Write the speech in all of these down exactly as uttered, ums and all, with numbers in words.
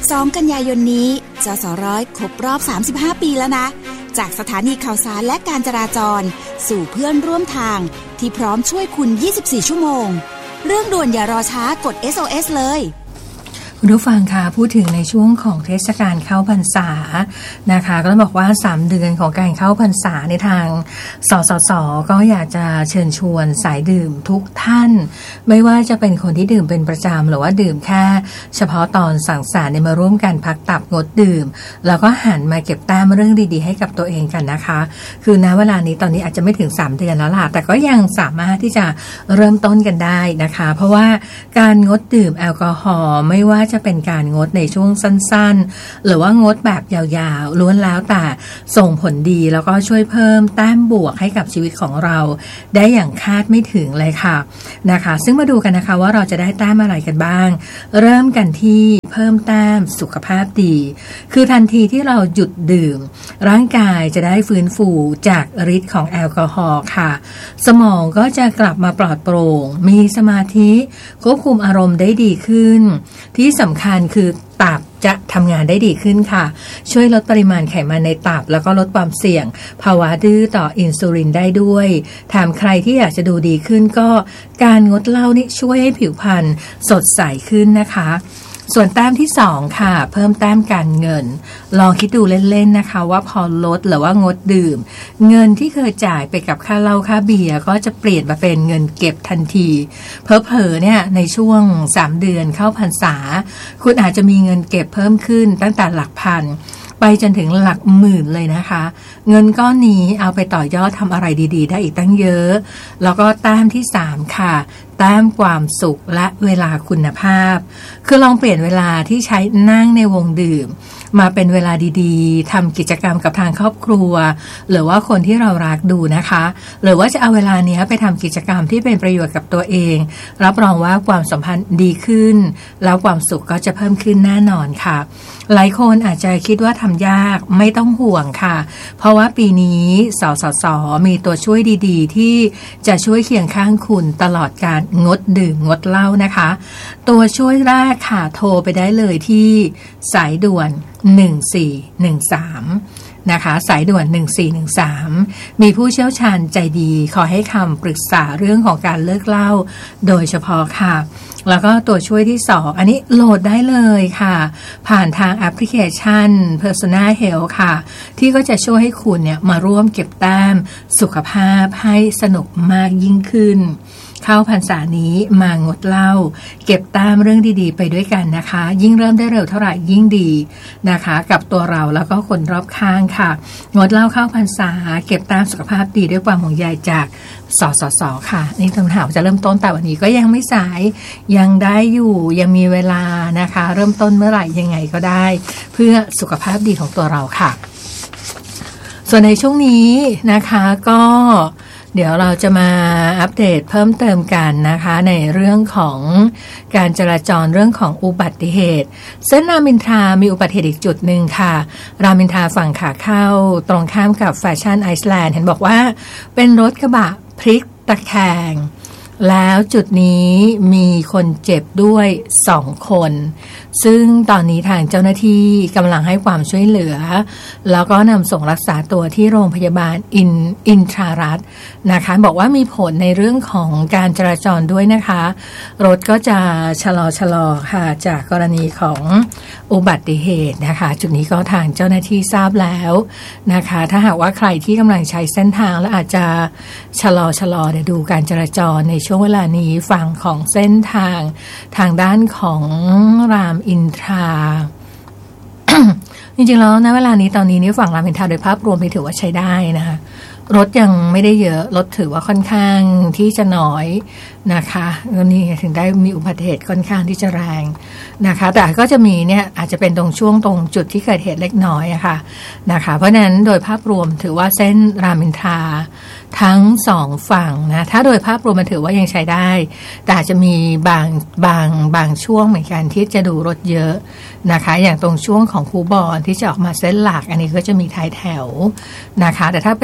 สองกันยายนนี้จสร้อยครบรอบสามสิบห้าปีแล้วนะจากสถานีข่าวสารและการจราจรสู่เพื่อนร่วมทางที่พร้อมช่วยคุณยี่สิบสี่ชั่วโมงเรื่องด่วนอย่ารอช้ากด เอส โอ เอส เลยคุณผู้ฟังคะพูดถึงในช่วงของเทศกาลเข้าพรรษานะคะก็ต้องบอกว่าสามเดือนของการเข้าพรรษาในทางสสสก็อยากจะเชิญชวนสายดื่มทุกท่านไม่ว่าจะเป็นคนที่ดื่มเป็นประจำหรือว่าดื่มแค่เฉพาะตอนสังสรรค์มาร่วมกันพักตับงดดื่มแล้วก็หันมาเก็บแต้มเรื่องดีๆให้กับตัวเองกันนะคะคือณเวลานี้ตอนนี้อาจจะไม่ถึงสามเดือนแล้วล่ะแต่ก็ยังสามารถที่จะเริ่มต้นกันได้นะคะเพราะว่าการงดดื่มแอลกอฮอล์ไม่ว่าจะเป็นการงดในช่วงสั้นๆหรือว่างดแบบยาวๆล้วนแล้วแต่ส่งผลดีแล้วก็ช่วยเพิ่มแต้มบวกให้กับชีวิตของเราได้อย่างคาดไม่ถึงเลยค่ะนะคะซึ่งมาดูกันนะคะว่าเราจะได้แต้มอะไรกันบ้างเริ่มกันที่เพิ่มแต้มสุขภาพดีคือทันทีที่เราหยุดดื่มร่างกายจะได้ฟื้นฟูจากฤทธิ์ของแอลกอฮอล์ค่ะสมองก็จะกลับมาปลอดโปร่งมีสมาธิควบคุมอารมณ์ได้ดีขึ้นที่สำคัญคือตับจะทำงานได้ดีขึ้นค่ะช่วยลดปริมาณไขมันในตับแล้วก็ลดความเสี่ยงภาวะดื้อต่ออินซูลินได้ด้วยถามใครที่อยากจะดูดีขึ้นก็การงดเหล้านี่ช่วยให้ผิวพรรณสดใสขึ้นนะคะส่วนแต้มที่สองค่ะเพิ่มแต้มการเงินลองคิดดูเล่นๆนะคะว่าพอลดหรือว่างดดื่มเงินที่เคยจ่ายไปกับค่าเหล้าค่าเบียร์ก็จะเปลี่ยนมาเป็นเงินเก็บทันทีเผลอๆเนี่ยในช่วงสามเดือนเข้าพรรษาคุณอาจจะมีเงินเก็บเพิ่มขึ้นตั้งแต่หลักพันไปจนถึงหลักหมื่นเลยนะคะเงินก้อนนี้เอาไปต่อยอดทำอะไรดีๆได้อีกตั้งเยอะแล้วก็แต้มที่สามค่ะแต้มความสุขและเวลาคุณภาพคือลองเปลี่ยนเวลาที่ใช้นั่งในวงดื่มมาเป็นเวลาดีๆทำกิจกรรมกับทางครอบครัวหรือว่าคนที่เรารักดูนะคะหรือว่าจะเอาเวลานี้ไปทำกิจกรรมที่เป็นประโยชน์กับตัวเองรับรองว่าความสัมพันธ์ดีขึ้นแล้วความสุขก็จะเพิ่มขึ้นแน่นอนค่ะหลายคนอาจจะคิดว่าทำยากไม่ต้องห่วงค่ะเพราะว่าปีนี้สสสมีตัวช่วยดีๆที่จะช่วยเคียงข้างคุณตลอดการงดดื่มงดเหล้านะคะตัวช่วยแรกค่ะโทรไปได้เลยที่สายด่วนหนึ่งสี่หนึ่งสามนะคะสายด่วนหนึ่งสี่หนึ่งสามมีผู้เชี่ยวชาญใจดีขอให้คำปรึกษาเรื่องของการเลิกเหล้าโดยเฉพาะค่ะแล้วก็ตัวช่วยที่สองอันนี้โหลดได้เลยค่ะผ่านทางแอปพลิเคชัน Personal Health ค่ะที่ก็จะช่วยให้คุณเนี่ยมาร่วมเก็บแต้มสุขภาพให้สนุกมากยิ่งขึ้นเข้าพรรษานี้มางดเหล้าเก็บแต้มเรื่องดีๆไปด้วยกันนะคะยิ่งเริ่มได้เร็วเท่าไหร่ยิ่งดีนะคะกับตัวเราแล้วก็คนรอบข้างค่ะงดเหล้าเข้าพรรษาเก็บแต้มสุขภาพดีด้วยความห่วงใยจากสสสค่ะนี่คำถามจะเริ่มต้นแต่วันนี้ก็ยังไม่สายยังได้อยู่ยังมีเวลานะคะเริ่มต้นเมื่อไหร่ยังไงก็ได้เพื่อสุขภาพดีของตัวเราค่ะส่วนในช่วงนี้นะคะก็เดี๋ยวเราจะมาอัปเดตเพิ่มเติมกันนะคะในเรื่องของการจราจรเรื่องของอุบัติเหตุเส้นรามอินทรามีอุบัติเหตุอีกจุดหนึ่งค่ะรามอินทราฝั่งขาเข้าตรงข้ามกับแฟชั่นไอซ์แลนด์เห็นบอกว่าเป็นรถกระบะพลิกตะแคงแล้วจุดนี้มีคนเจ็บด้วยสองคนซึ่งตอนนี้ทางเจ้าหน้าที่กำลังให้ความช่วยเหลือแล้วก็นำส่งรักษาตัวที่โรงพยาบาลอินอินทรารัตน์นะคะบอกว่ามีผลในเรื่องของการจราจรด้วยนะคะรถก็จะชะลอชะลอค่ะจากกรณีของอุบัติเหตุนะคะจุดนี้ก็ทางเจ้าหน้าที่ทราบแล้วนะคะถ้าหากว่าใครที่กำลังใช้เส้นทางและอาจจะชะลอชะลอเดี๋ยวดูการจราจรในช่วงเวลานี้ฝั่งของเส้นทางทางด้านของรามอินทรา จริงๆแล้วนะเวลานี้ตอนนี้นี่ฝั่งรามอินทราโดยภาพรวมนี่ถือว่าใช้ได้นะคะรถยังไม่ได้เยอะรถถือว่าค่อนข้างที่จะน้อยนะคะแล้วนี่ถึงได้มีอุบัติเหตุค่อนข้างที่จะแรงนะคะแต่ก็จะมีเนี่ยอาจจะเป็นตรงช่วงตรงจุดที่เกิดเหตุเล็กน้อยอะค่ะนะคะเพราะฉะนั้นโดยภาพรวมถือว่าเส้นรามอินทราทั้งสองฝั่งนะถ้าโดยภาพรวมมันถือว่ายังใช้ได้แต่อาจจะมีบางบางบางช่วงเหมือนกันที่จะดูรถเยอะนะคะอย่างตรงช่วงของคูบอนที่จะออกมาเส้นหลักอันนี้ก็จะมีท้ายแถวนะคะแต่ถ้าเป็นในส่วน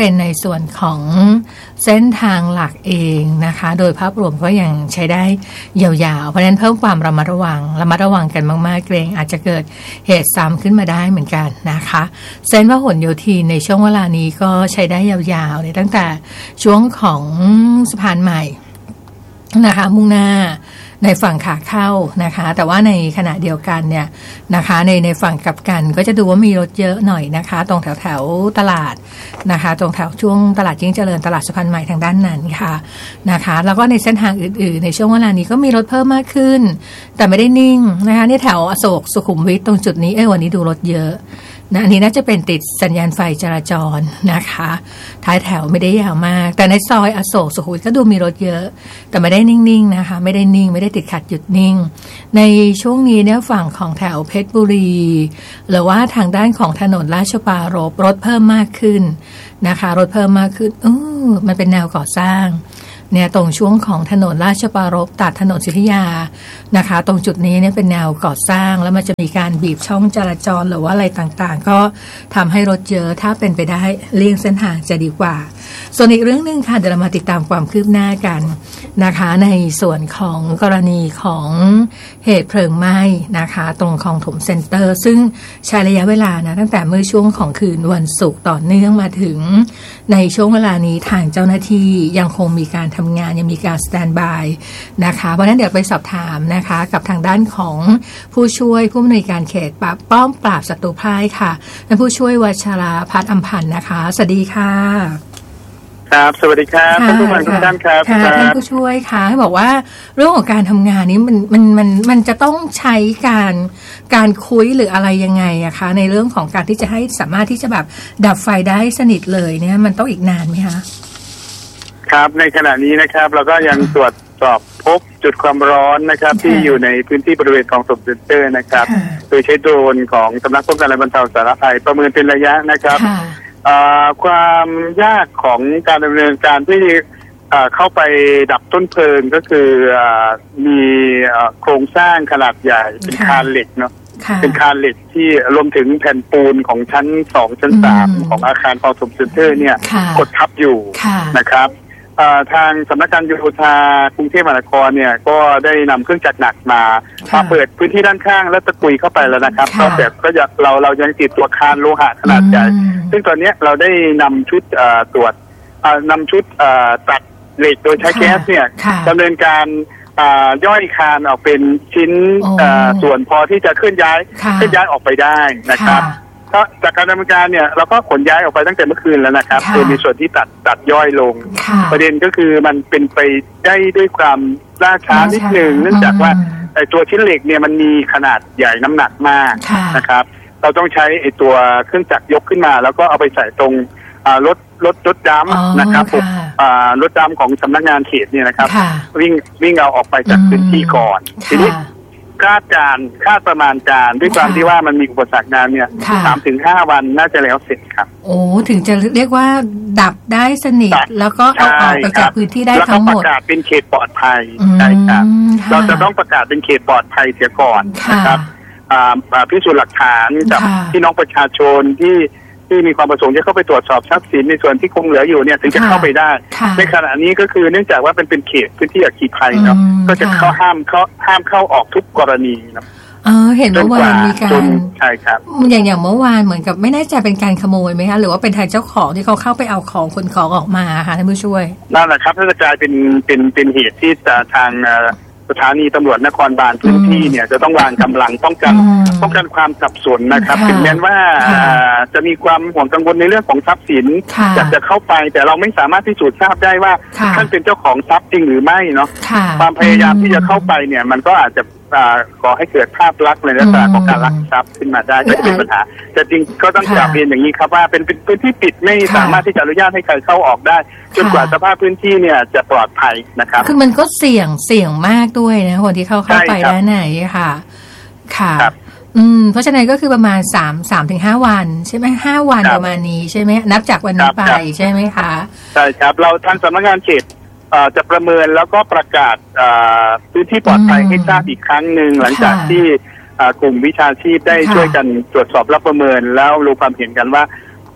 ส่วนของเส้นทางหลักเองนะคะโดยภาพรวมก็ยังใช้ได้ยาวๆเพราะฉะนั้นเพิ่มความระมัดระวังระมัดระวังกันมากๆเกรงอาจจะเกิดเหตุซ้ำขึ้นมาได้เหมือนกันนะคะเส้นพหลโยธินในช่วงเวลานี้ก็ใช้ได้ยาวๆเลยตั้งแต่ช่วงของสะพานใหม่นะคะมุ่งหน้าในฝั่งขาเข้านะคะแต่ว่าในขณะเดียวกันเนี่ยนะคะในในฝั่งกลับกันก็จะดูว่ามีรถเยอะหน่อยนะคะตรงแถวแถวตลาดนะคะตรงแถวช่วงตลาดยิ่งเจริญตลาดสะพานใหม่ทางด้านนั้นค่ะนะคะแล้วก็ในเส้นทางอื่นๆในช่วงเวลานี้ก็มีรถเพิ่มมากขึ้นแต่ไม่ได้นิ่งนะคะนี่แถวอโศกสุขุมวิทตรงจุดนี้เอ้ยวันนี้ดูรถเยอะนะอันนี้น่าจะเป็นติดสัญญาณไฟจราจรนะคะท้ายแถวไม่ได้ยาวมากแต่ในซอยอโศกสุขุมวิทก็ดูมีรถเยอะแต่ไม่ได้นิ่งๆนะคะไม่ได้นิ่งไม่ได้ติดขัดหยุดนิ่งในช่วงนี้เนี่ยฝั่งของแถวเพชรบุรีหรือว่าทางด้านของถนนราชปรารภรถเพิ่มมากขึ้นนะคะรถเพิ่มมากขึ้นเออมันเป็นแนวก่อสร้างเนี่ยตรงช่วงของถนนราชปรารภตัดถนนศรีอยุธยานะคะตรงจุดนี้เนี่ยเป็นแนวก่อสร้างแล้วมันจะมีการบีบช่องจราจรหรือว่าอะไรต่างๆก็ทำให้รถเยอะถ้าเป็นไปได้เลี่ยงเส้นทางจะดีกว่าส่วนอีกเรื่องนึงค่ะเดี๋ยวเรามาติดตามความคืบหน้ากันนะคะในส่วนของกรณีของเหตุเพลิงไหม้นะคะตรงคลองถมเซ็นเตอร์ซึ่งใช้ระยะเวลานะตั้งแต่เมื่อช่วงของคืนวันศุกร์ต่อเนื่องมาถึงในช่วงเวลานี้ทางเจ้าหน้าที่ยังคงมีการทำงานยังมีการสแตนด์บายนะคะเพราะฉะนั้นเดี๋ยวไปสอบถามนะคะกับทางด้านของผู้ช่วยผู้อำนวยการเขตปราบป้อมปราบศัตรูพ่ายค่ะและผู้ช่วยวัชราพัฒน์อำพันธ์นะคะสวัสดีค่ะครับสวัสดีครับท่านผู้ฟังทุกท่านครับค่ะท่านผู้ช่วยค่ะให้บอกว่าเรื่องของการทำงานนี้มันมันมันมันจะต้องใช้การการคุยหรืออะไรยังไงอะคะในเรื่องของการที่จะให้สามารถที่จะแบบดับไฟได้สนิทเลยเนี่ยมันต้องอีกนานไหมคะครับในขณะนี้นะครับเราก็ยังตรวจสอบพบจุดความร้อนนะครับที่อยู่ในพื้นที่บริเวณคลองถมเซ็นเตอร์นะครับโดยใช้โดรนของสำนักป้องกันและบรรเทาสาธารณภัยประเมินเป็นระยะนะครับความยากของการดำเนินการที่เข้าไปดับต้นเพลิงก็คือมีโครงสร้างขนาดใหญ่เป็นคานเหล็กเนาะเป็นคานเหล็กที่รวมถึงแผ่นปูนของชั้นสองชั้นสามของอาคารคลองถมเซ็นเตอร์เนี่ยกดทับอยู่นะครับทางสำนักงานโยธากรุงเทพมหานครเนี่ยก็ได้นำเครื่องจักรหนักมามาเปิดพื้นที่ด้านข้างแล้วตะกุยเข้าไปแล้วนะครับก็แบบก็อยากเราเรายังติดตัวคานโลหะขนาดใหญ่ซึ่งตอนนี้เราได้นำชุดตรวจนำชุดตัดเหล็กโดยใช้แก๊สเนี่ยดำเนินการย่อยคานออกเป็นชิ้นส่วนพอที่จะเคลื่อนย้ายเคลื่อนย้ายออกไปได้นะครับก็จากการดำเนินการเนี่ยเราก็ขนย้ายออกไปตั้งแต่เมื่อคืนแล้วนะครับโดยมีส่วนที่ตัดตัดย่อยลงประเด็นก็คือมันเป็นไปได้ด้วยความล่าช้านิดหนึ่งเนื่องจากว่าไอ้ตัวชิ้นเหล็กเนี่ยมันมีขนาดใหญ่น้ำหนักมากนะครับเราต้องใช้ไอ้ตัวเครื่องจักรยกขึ้นมาแล้วก็เอาไปใส่ตรงรถรถรถดัมนะครับรถดัมของสำนักงานเขตเนี่ยนะครับวิ่งวิ่งเอาออกไปจากพื้นที่ก่อนทีนี้คาดการคาดประมาณการด้วยความที่ว่ามันมีอุปสรรคนานเนี่ยสามถึงห้าวันน่าจะแล้วเสร็จครับโอ้ถึงจะเรียกว่าดับได้สนิทแล้วก็เอาออกไปจากพื้นที่ได้ทั้งหมดแล้วก็ประกาศเป็นเขตปลอดภัยใช่ครับเราจะต้องประกาศเป็นเขตปลอดภัยเสียก่อนนะครับพิสูจน์หลักฐานกับพี่น้องประชาชนที่ที่มีความประสงค์จะเข้าไปตรวจสอบทรัพย์สินในส่วนที่คงเหลืออยู่เนี่ยถึงจะเข้าไปได้ในขณะนี้ก็คือเนื่องจากว่าเป็นเป็นเขตพื้นที่อัคคีภัยเนาะก็จะเข้าห้ามเขาห้ามเข้าออกทุกกรณีนะเออเห็นเมื่อวานมีการใช่ครับอย่างอย่างเมื่อวานเหมือนกับไม่แน่ใจเป็นการขโมยไหมคะหรือว่าเป็นทางเจ้าของที่เขาเข้าไปเอาของคนของออกมาค่ะท่านผู้ช่วยนั่นแหละครับถ้าจะกลายเป็นเป็นเป็นเหตุที่ทางสถานีตำรวจนครบาลพื้นที่เนี่ยจะต้องวางกำลังป้องกันป้องกันความสับสนนะครับถึงแม้ว่าจะมีความห่วงกังวลในเรื่องของทรัพย์สินอยากจะเข้าไปแต่เราไม่สามารถพิสูจน์ทราบได้ว่าท่านเป็นเจ้าของทรัพย์จริงหรือไม่เนาะความพยายามที่จะเข้าไปเนี่ยมันก็อาจจะก่อให้เกิดภาพลักษณ์ในลักษณะของการลักทรัพย์ขึ้นมาได้ก็จะเป็นปัญหาแต่จริงก็ต้องกลับเรียนอย่างนี้ครับว่าเป็นพื้นที่ปิดไม่สามารถที่จะอนุญาตให้ใครเข้าออกได้จนกว่าสภาพพื้นที่เนี่ยจะปลอดภัยนะครับคือมันก็เสี่ยงเสี่ยงมากด้วยนะคนที่เข้าเข้าไปด้านไหนค่ะค่ะอืมเพราะฉะนั้นก็คือประมาณสามสามถึงห้าวันใช่ไหมห้าวันประมาณนี้ใช่ไหมนับจากวันนี้ไปใช่ไหมคะใช่ครับเราทางสำนักงานเขตจะประเมินแล้วก็ประกาศพื้นที่ปลอดภัยให้ทราบอีกครั้งหนึ่งหลังจากที่กลุ่มวิชาชีพได้ช่วยกันตรวจสอบและประเมินแล้วรู้ความเห็นกันว่า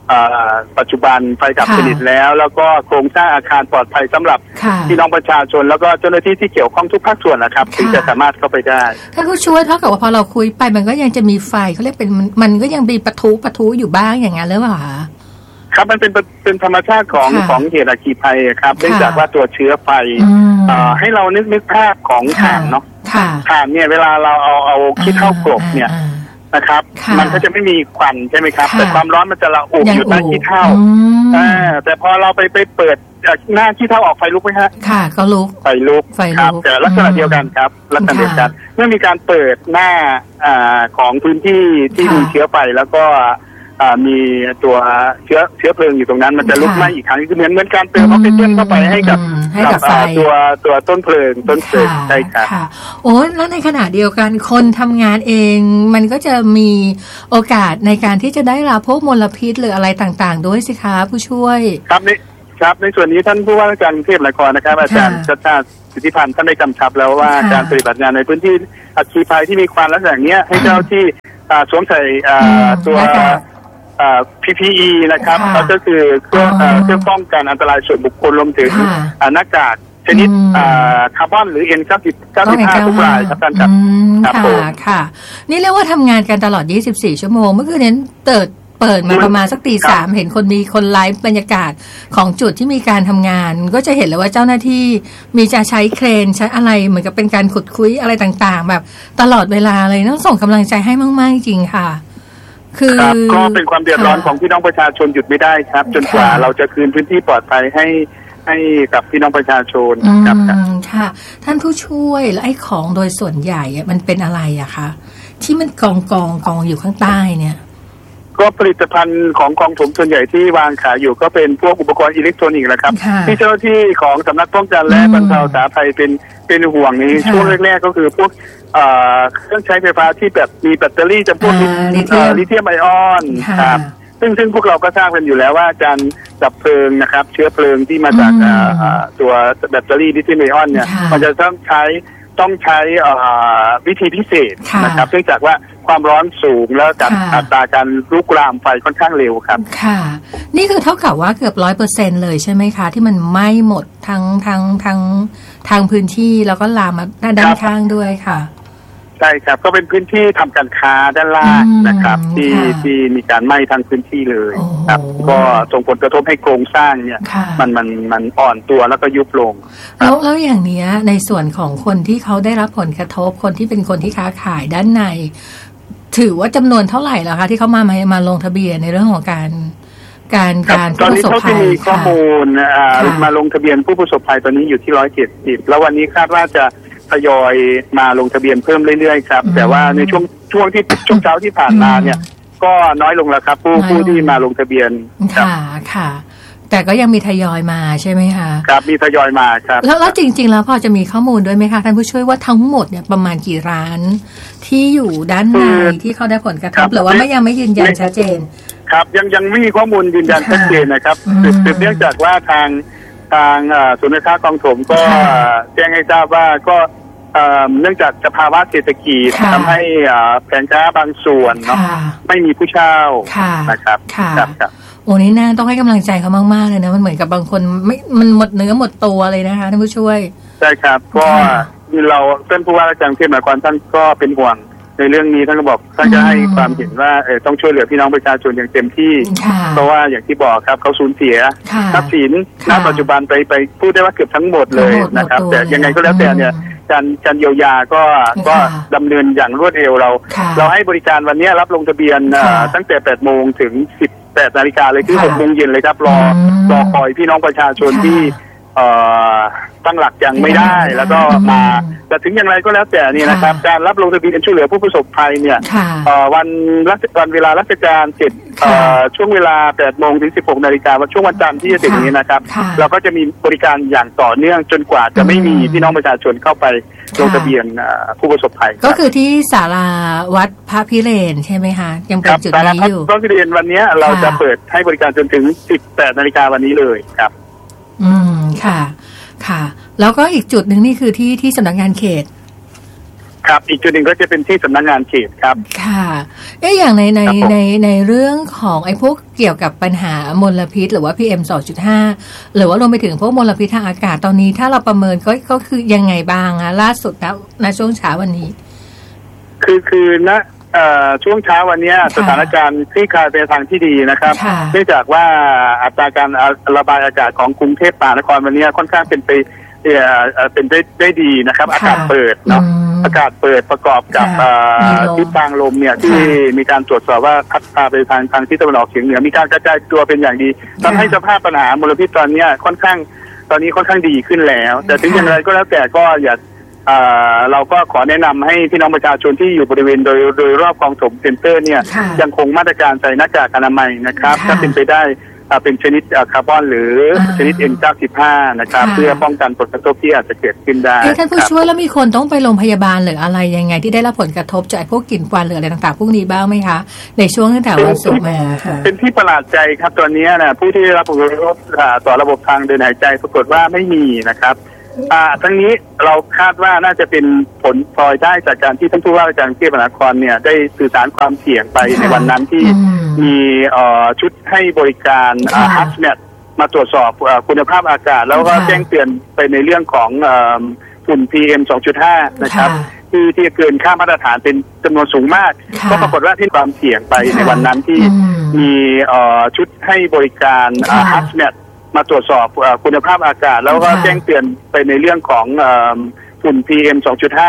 ปัจจุบันไฟดับสนิทแล้วแล้วก็โครงสร้างอาคารปลอดภัยสำหรับพี่น้องประชาชนแล้วก็เจ้าหน้าที่ที่เกี่ยวข้องทุกภาคส่วนนะครับถึงจะสามารถเข้าไปได้ถ้าผู้ช่วยเท่ากับว่าพอเราคุยไปมันก็ยังจะมีไฟเขาเรียกเป็นมันก็ยังมีปะทุปะทุอยู่บ้างอย่างนั้นหรือเปล่าคะครับมันเป็นเป็นธรรมชาติของของเหตุอัคคีภัยครับเนื่องจากว่าตัวเชื้อไฟให้เรานึกนึกภาพของถ่านเนาะถ่านเนี่ยเวลาเราเอาเอาขี้เถ้ากลบเนี่ยนะครับมันก็จะไม่มีควันใช่ไหมครับแต่ความร้อนมันจะระอุอยู่ใต้ขี้เถ้าแต่พอเราไปไปเปิดหน้าขี้เถ้าออกไฟลุกไหมฮะค่ะก็ลุกไฟลุกครับแต่ลักษณะเดียวกันครับลักษณะเดียวกันเมื่อมีการเปิดหน้าของพื้นที่ที่มีเชื้อไฟแล้วก็มีตัวเชื้อเชื้อเพลิงอยู่ตรงนั้นมันจะลุกไหม้อีกครั้งคือเหมือนเหมือนการเติมออกซิเจนเข้าไปให้กับกับตัวตัวต้นเพลิงต้นเพลิงใช่ครับโอ้แล้วในขณะเดียวกันคนทำงานเองมันก็จะมีโอกาสในการที่จะได้รับพวกมลพิษหรืออะไรต่างๆด้วยสิคะผู้ช่วยครับในครับในส่วนนี้ท่านผู้ว่าราชการกรุงเทพมหานครนะครับอาจารย์ชัชชาติสิทธิพันธ์ท่านได้กำชับแล้วว่าการปฏิบัติงานในพื้นที่อัคคีภัยที่มีควันลักษณะนี้ให้เจ้าที่สวมใส่ตัวพี พี อี นะครับก็คือเครื่องเครื่องป้องกันอันตรายส่วนบุคคลรวมถึงหน้ากากชนิดคาร์บอนหรือ เอ็น เก้าสิบเก้าสิบห้า ทุกรายครับท่านครับค่ะค่ะนี่เรียกว่าทำงานกันตลอดยี่สิบสี่ชั่วโมงเมื่อคืนนี้เปิดเปิดมาประมาณสักตีสามเห็นคนมีคนไลฟ์บรรยากาศของจุดที่มีการทำงานก็จะเห็นเลยว่าเจ้าหน้าที่มีจะใช้เครนใช้อะไรเหมือนกับเป็นการขุดคุยอะไรต่างๆแบบตลอดเวลาเลยต้องส่งกำลังใจให้มากๆจริงค่ะคือก็เป็นความเดือดร้อนของพี่น้องประชาชนหยุดไม่ได้ครับจนกว่าเราจะคืนพื้นที่ปลอดภัยให้ให้กับพี่น้องประชาชนครับค่ะท่านผู้ช่วยและไอ้ของโดยส่วนใหญ่มันเป็นอะไรอะคะที่มันกองกองกองอยู่ข้างใต้เนี่ยก็ผลิตภัณฑ์ของกองถมส่วนใหญ่ที่วางขายอยู่ก็เป็นพวกอุปกรณ์อิเล็กทรอนิกส์แหละครับที่เจ้าหน้าที่ของสำนักป้องกันและบรรเทาสาธารณภัยเป็นเป็นห่วงนี้ช่วงแรกๆก็คือพวกเครื่องใช้ไฟฟ้าที่แบบมีแบตเตอรี่จำพวกลิเธียมไอออนครับซึ่งซึ่งพวกเราก็ทราบกันอยู่แล้วว่าการดับเพลิงนะครับเชื้อเพลิงที่มาจากตัวแบตเตอรี่ลิเธียมไอออนเนี่ยมันจะต้องใช้ต้องใช้วิธีพิเศษนะครับเนื่องจากว่าความร้อนสูงแล้วกับอัตราการลุกลามไฟค่อนข้างเร็วครับค่ะนี่คือเท่ากับว่าเกือบร้อยเปอร์เซ็นต์เลยใช่ไหมคะที่มันไหม้หมดทั้งทั้งทั้งทางพื้นที่แล้วก็ลามมาด้านข้างด้วยค่ะใช่ครับก็เป็นพื้นที่ทำการค้าด้านล่างนะครับที่ที่มีการไหม้ทางพื้นที่เลยครับก็ส่งผลกระทบให้โครงสร้างเนี่ยมันมันมันอ่อนตัวแล้วก็ยุบลงแล้วแล้วอย่างนี้ในส่วนของคนที่เขาได้รับผลกระทบคนที่เป็นคนที่ค้าขายด้านในถือว่าจำนวนเท่าไหร่แล้วคะที่เขามามามาลงทะเบียนในเรื่องของการการการตอนนี้เขาจะมีข้อมูลมาลงทะเบียนผู้ประสบภัยตอนนี้อยู่ที่ร้อยเจ็ดสิบแล้ววันนี้คาดว่าจะทยอยมาลงทะเบียนเพิ่มเรื่อยๆครับแต่ว่าในช่วงช่วงที่ช่วงเช้าที่ผ่านมาเนี่ยก็น้อยลงแล้วครับผู้ผู้ที่มาลงทะเบียนค่ะค่ะแต่ก็ยังมีทยอยมาใช่ไหมคะครับมีทยอยมาครับแล้วแล้วจริงๆแล้วพอจะมีข้อมูลด้วยไหมคะท่านผู้ช่วยว่าทั้งหมดเนี่ยประมาณกี่ร้านที่อยู่ด้านในที่เขาได้ผลกระทบหรือว่าไม่ยังไม่ยืนยันชัดเจนครับยังยังไม่มีข้อมูลยืนยันชัดเจนนะครับสืบเนื่องจากว่าทางทางศูนย์การค้ากองถมก็แจ้งให้ทราบว่าก็เนื่องจากสภาวะเศรษฐกิจทำให้แผงค้าบางส่วนเนาะไม่มีผู้เช่านะครับครับโอ้นี่น่าต้องให้กำลังใจเขามากๆเลยนะมันเหมือนกับบางคนไม่มันหมดเนื้อหมดตัวเลยนะคะท่านผู้ช่วยใช่ครับก็เราท่านผู้ว่าราชการกรุงเทพมหานครท่านก็เป็นห่วงในเรื่องนี้ท่านก็บอกท่านจะให้ความเห็นว่าเออต้องช่วยเหลือพี่น้องประชาชนอย่างเต็มที่เพราะว่าอย่างที่บอกครับเขาสูญเสียทรัพย์สินณปัจจุบันไปไปพูดได้ว่าเกือบทั้งหมดเลยนะครับแต่ยังไงก็แล้วแต่เนี่ยการการเยียวยาก็ก็ดำเนินอย่างรวดเร็วเราเราให้บริการวันนี้รับลงทะเบียนตั้งแต่แปดโมงถึงสิบแปดนาฬิกาเลยคือหกโมงเย็นเลยครับรอรอคอยพี่น้องประชาชนที่ตั้งหลักยังไม่ได้แล้วก็มาแต่ถึงอย่างไรก็แล้วแต่นี่นะครับการรับลงทะเบียนช่วยเหลือผู้ประสบภัยเนี่ยวันรัชวันเวลาราชการเสร็จช่วงเวลาแปดโมงถึงสิบหกนาฬิกาวันช่วงวันจันทร์ที่จะถึงนี้นะครับเราก็จะมีบริการอย่างต่อเนื่องจนกว่าจะไม่มีพี่น้องประชาชนเข้าไปลงทะเบียนผู้ประสบภัยก็คือที่ศาลาวัดพระพิเรนใช่ไหมคะยังเป็นจุดนี้อยู่พระพิเรนวันนี้เราจะเปิดให้บริการจนถึงสิบแปดนาฬิกาวันนี้เลยครับอืมค่ะค่ะแล้วก็อีกจุดหนึ่งนี่คือที่ที่สำนักงานเขตครับอีกจุดหนึ่งก็จะเป็นที่สำนักงานเขตครับค่ะเอ๊ะอย่างในในในในเรื่องของไอ้พวกเกี่ยวกับปัญหามลพิษหรือว่า พี เอ็ม สองจุดห้า หรือว่ารวมไปถึงพวกมลพิษทางอากาศตอนนี้ถ้าเราประเมินก็ก็คือยังไงบ้างคะล่าสุดนะในช่วงเช้าวันนี้คือคือณช่วงเช้าวันนี้สถานการณ์คลี่คลายไปทางที่ดีนะครับเนื่องจากว่าอัตราการระบายอากาศของกรุงเทพมหานครวันนี้ค่อนข้างเป็นไปเป็นได้ได้ดีนะครับอากาศเปิดเนาะอากาศเปิดประกอบกับทิศทางลมเนี่ยที่มีการตรวจสอบว่าพัดพาไปทางทางทิศตะวันออกเฉียงเหนือมีการกระจายตัวเป็นอย่างดีทำให้สภาพปัญหามลพิษตอนนี้ค่อนข้างตอนนี้ค่อนข้างดีขึ้นแล้วแต่ถึงอย่างไรก็แล้วแต่ก็อย่าเราก็ขอแนะนำให้พี่น้องประชาชนที่อยู่บริเวณโดยโดยรอบคลองถมเซ็นเตอร์เนี่ยยังคงมาตรการใส่หน้ากากอนามัยนะครับถ้าเป็นไปได้เป็นชนิดคาร์บอนหรือชนิด เอ็น เก้าสิบห้า นะครับเพื่อป้องกันผลกระทบที่อาจจะเกิดขึ้นได้ท่านผู้ช่วยแล้วมีคนต้องไปโรงพยาบาลหรืออะไรยังไงที่ได้รับผลกระทบจากพวกกลิ่นควันหรืออะไรต่างๆพวกนี้บ้างไหมคะในช่วงตั้งแต่วันศุกร์มาเป็นที่ประหลาดใจครับตอนนี้นะผู้ที่ได้รับผลกระทบต่อระบบทางเดินหายใจปรากฏว่าไม่มีนะครับอ่าทั้งนี้เราคาดว่าน่าจะเป็นผลพลอยได้จากการที่ท่านผู้ว่าราชการกรุงเทพมหานครเนี่ยได้สื่อสารความเสี่ยงไปในวันนั้นที่มีเอ่อชุดให้บริการอ่าฮัสเนี่ยมาตรวจสอบคุณภาพอากาศแล้วก็แจ้งเตือนไปในเรื่องของฝุ่น พี เอ็ม สองจุดห้า นะครับที่ที่เกินค่ามาตรฐานเป็นจำนวนสูงมากก็ปรากฏว่าที่ความเสี่ยงไปในวันนั้นที่มีเอ่อชุดให้บริการอ่าฮัสเนี่ยมาตรวจสอบคุณภาพอากาศแล้วก็แจ้งเตือนไปในเรื่องของฝุ่น พี เอ็ม สองจุดห้า